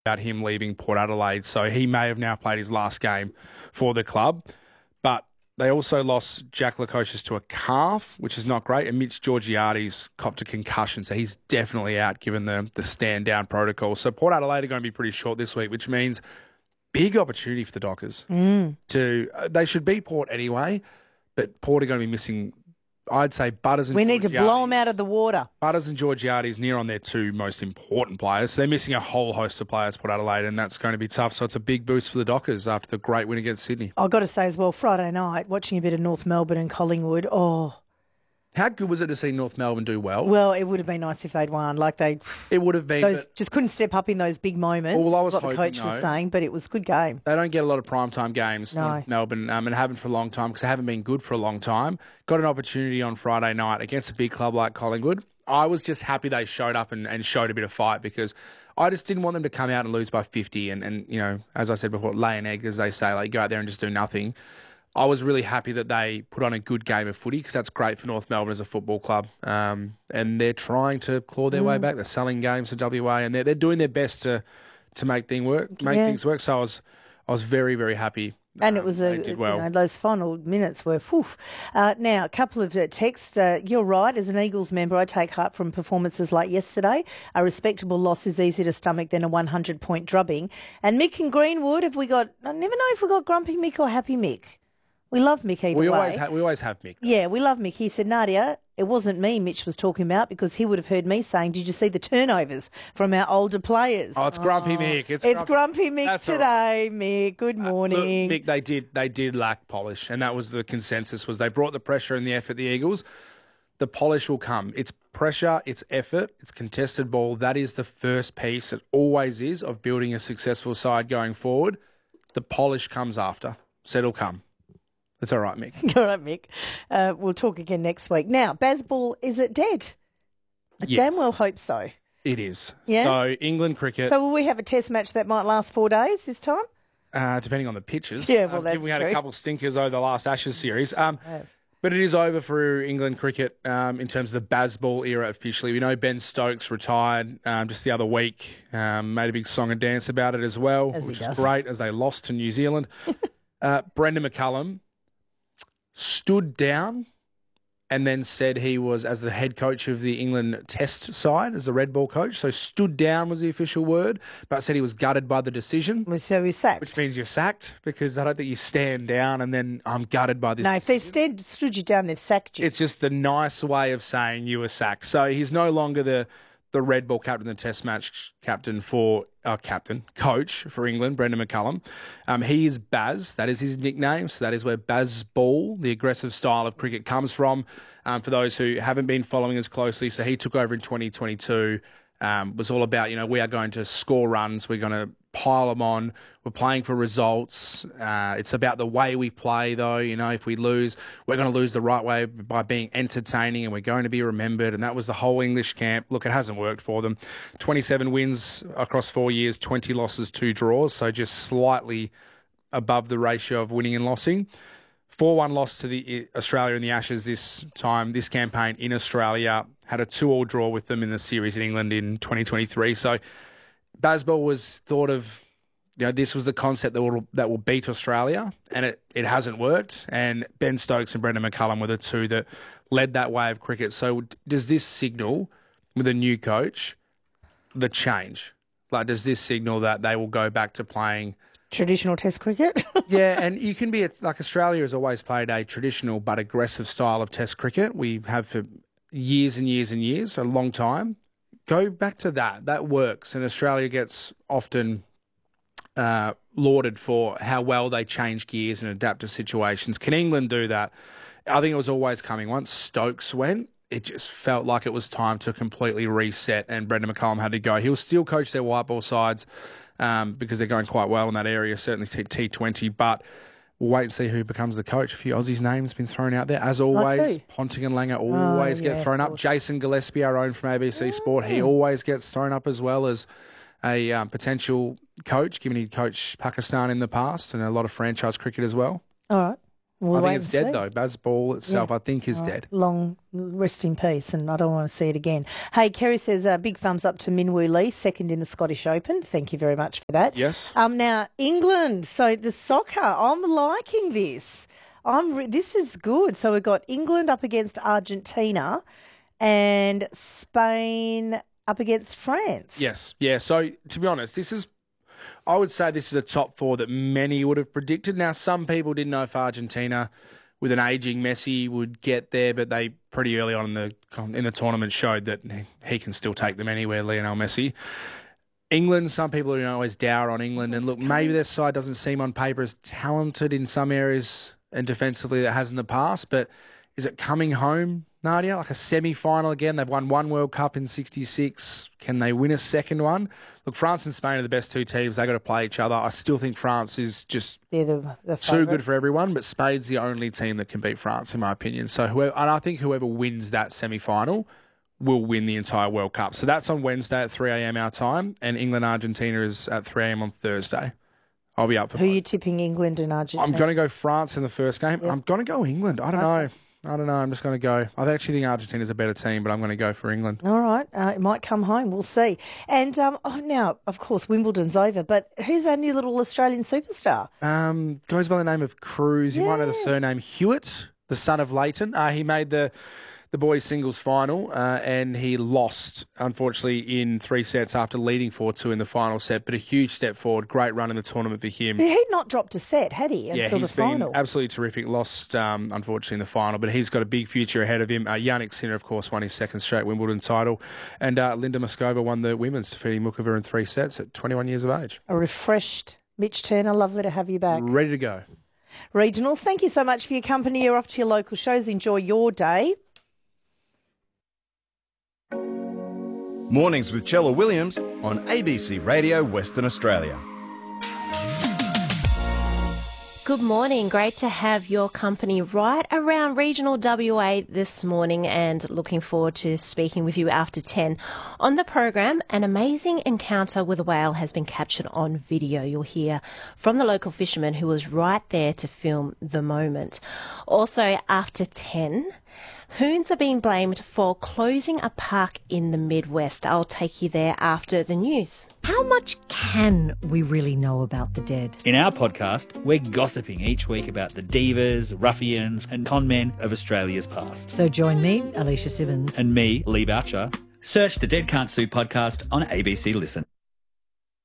about him leaving Port Adelaide, so he may have now played his last game for the club. But they also lost Jack Lukosius to a calf, which is not great, and Mitch Georgiades copped a concussion, so he's definitely out given the stand-down protocol. So Port Adelaide are going to be pretty short this week, which means big opportunity for the Dockers. They should beat Port anyway, but Port are going to be missing, I'd say, Butters and We need to blow them out of the water. Butters and Georgiades near on their two most important players. So they're missing a whole host of players, Port Adelaide, and that's going to be tough. So it's a big boost for the Dockers after the great win against Sydney. I've got to say as well, Friday night, watching a bit of North Melbourne and Collingwood, How good was it to see North Melbourne do well? Well, it would have been nice if they'd won. It would have been. Those just couldn't step up in those big moments. All I was what hoping, the coach was saying, but it was a good game. They don't get a lot of primetime games, No. North Melbourne, and haven't for a long time because they haven't been good for a long time. Got an opportunity on Friday night against a big club like Collingwood. I was just happy they showed up and showed a bit of fight because I just didn't want them to come out and lose by 50 and you know, as I said before, lay an egg, as they say, go out there and just do nothing. I was really happy that they put on a good game of footy because that's great for North Melbourne as a football club. And they're trying to claw their way back. They're selling games to WA and they're doing their best to make things work. So I was very, very happy. And it was they did well. Those final minutes were woof. Now, a couple of texts. You're right. As an Eagles member, I take heart from performances like yesterday. A respectable loss is easier to stomach than a 100-point drubbing. And Mick in Greenwood, I never know if we got Grumpy Mick or Happy Mick. We love Mick either way. We always have Mick. Yeah, we love Mick. He said, Nadia, it wasn't me Mitch was talking about because he would have heard me saying, did you see the turnovers from our older players? Oh, it's Grumpy Mick. It's Grumpy Mick today, Mick. Good morning. Look, Mick, they did lack polish, and that was the consensus, was they brought the pressure and the effort, the Eagles. The polish will come. It's pressure, it's effort, it's contested ball. That is the first piece, it always is, of building a successful side going forward. The polish comes after. So it'll come. That's all right, Mick. All right, Mick. We'll talk again next week. Now, Bazball, is it dead? I damn well hope so. It is. Yeah? So England cricket. So will we have a test match that might last 4 days this time? Depending on the pitches. Yeah, well, that's we had true. a couple stinkers over the last Ashes series. But it is over for England cricket in terms of the Bazball era officially. We know Ben Stokes retired just the other week. Made a big song and dance about it as well, which is great as they lost to New Zealand. Brendan McCullum stood down and then said he was, as the head coach of the England test side, as the red ball coach, so stood down was the official word, but said he was gutted by the decision. So he was sacked. Which means you're sacked, because I don't think you stand down and then I'm gutted by this No, if decision. they've stood you down, they've sacked you. It's just the nice way of saying you were sacked. So he's no longer the red ball captain, the test match coach for England, Brendan McCullum. He is Baz. That is his nickname. So that is where Bazball, the aggressive style of cricket, comes from. For those who haven't been following us closely, so he took over in 2022. Was all about, we are going to score runs. We're going to pile them on. We're playing for results. It's about the way we play, though. If we lose, we're going to lose the right way by being entertaining, and we're going to be remembered. And that was the whole English camp. Look, it hasn't worked for them. 27 wins across 4 years, 20 losses, 2 draws. So just slightly above the ratio of winning and losing. 4-1 loss to the Australia in the Ashes this campaign in Australia. Had a 2-2 draw with them in the series in England in 2023. So Bazball was thought of, this was the concept that will beat Australia, and it hasn't worked. And Ben Stokes and Brendan McCullum were the two that led that way of cricket. So does this signal, with a new coach, the change? Does this signal that they will go back to playing traditional test cricket? Yeah, and you can be, Australia has always played a traditional but aggressive style of test cricket. We have for years and years and years, a long time. Go back to that. That works. And Australia gets often lauded for how well they change gears and adapt to situations. Can England do that? I think it was always coming. Once Stokes went, it just felt like it was time to completely reset, and Brendan McCullum had to go. He'll still coach their white ball sides because they're going quite well in that area, certainly T20, but we'll wait and see who becomes the coach. A few Aussies' names been thrown out there. As always, Ponting and Langer always get thrown up. Jason Gillespie, our own from ABC Sport, he always gets thrown up as well as a potential coach, given he coached Pakistan in the past and a lot of franchise cricket as well. All right. We'll I think it's dead, though. Bazball itself, I think, is dead. Long rest in peace, and I don't want to see it again. Hey, Kerry says big thumbs up to Minwoo Lee, second in the Scottish Open. Thank you very much for that. Yes. Now, England. So the soccer, I'm liking this. This is good. So we've got England up against Argentina and Spain up against France. Yes. Yeah. So, to be honest, I would say this is a top four that many would have predicted. Now, some people didn't know if Argentina, with an ageing Messi, would get there, but they pretty early on in the tournament showed that he can still take them anywhere, Lionel Messi. England, some people are always dour on England, and look, maybe their side doesn't seem on paper as talented in some areas and defensively that it has in the past, but is it coming home, Nadia? Like a semi-final again? They've won one World Cup in 66. Can they win a second one? Look, France and Spain are the best two teams. They've got to play each other. I still think France is just the too good for everyone, but Spain's the only team that can beat France, in my opinion. So I think whoever wins that semi-final will win the entire World Cup. So that's on Wednesday at 3 a.m. our time, and England-Argentina is at 3 a.m. on Thursday. I'll be up for Who are you tipping, England and Argentina? I'm going to go France in the first game. Yep. I'm going to go England. I don't know. I'm just going to go. I actually think Argentina's a better team, but I'm going to go for England. All right. It might come home. We'll see. And now, of course, Wimbledon's over, but who's our new little Australian superstar? Goes by the name of Cruz. You might know the surname Hewitt, the son of Leighton. He made the boys' singles final, and he lost, unfortunately, in 3 sets after leading 4-2 in the final set, but a huge step forward. Great run in the tournament for him. He'd not dropped a set, had he, until the final? Yeah, he's been absolutely terrific. Lost, unfortunately, in the final, but he's got a big future ahead of him. Jannik Sinner, of course, won his second straight Wimbledon title, and Linda Moskova won the women's, defeating Mukova in 3 sets at 21 years of age. A refreshed Mitch Turner. Lovely to have you back. Ready to go. Regionals, thank you so much for your company. You're off to your local shows. Enjoy your day. Mornings with Chella Williams on ABC Radio Western Australia. Good morning. Great to have your company right around regional WA this morning, and looking forward to speaking with you after 10. On the program, an amazing encounter with a whale has been captured on video. You'll hear from the local fisherman who was right there to film the moment. Also, after 10, Hoons are being blamed for closing a park in the Midwest. I'll take you there after the news. How much can we really know about the dead? In our podcast, we're gossiping each week about the divas, ruffians and con men of Australia's past. So join me, Alicia Simmons. And me, Lee Boucher. Search the Dead Can't Sue podcast on ABC Listen.